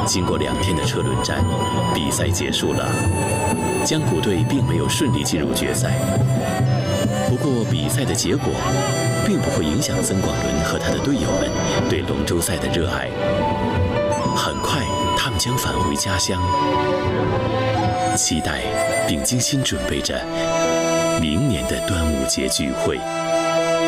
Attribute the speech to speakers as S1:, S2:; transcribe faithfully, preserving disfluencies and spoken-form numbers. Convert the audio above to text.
S1: 经过两天的车轮战，比赛结束了。江湖队并没有顺利进入决赛。不过，比赛的结果并不会影响曾广伦和他的队友们对龙舟赛的热爱。很快，他们将返回家乡，期待并精心准备着明年的端午节聚会。